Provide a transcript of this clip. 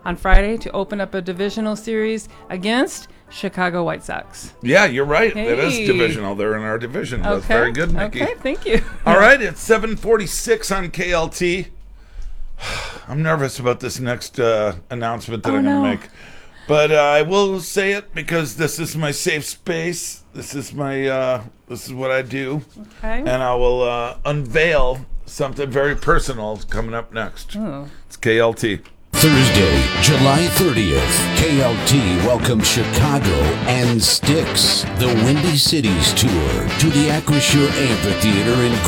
on Friday to open up a divisional series against Chicago White Sox. Yeah, you're right. Hey. It is divisional. They're in our division. That's very good, Mickey. Okay, thank you. All right, it's 7:46 on KLT. I'm nervous about this next announcement that I'm going to make. But I will say it because this is my safe space. This is my this is what I do. Okay. And I will unveil something very personal coming up next. Oh. It's KLT. Thursday, July 30th, KLT welcomes Chicago and Styx, the Windy Cities Tour, to the Acrisure Amphitheater in